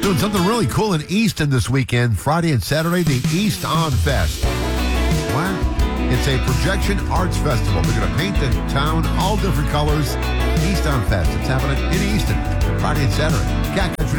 Doing something really cool in Easton this weekend, Friday and Saturday, the East On Fest. What? It's a projection arts festival. They're going to paint the town all different colors. East On Fest. It's happening in Easton, Friday and Saturday. Cat Country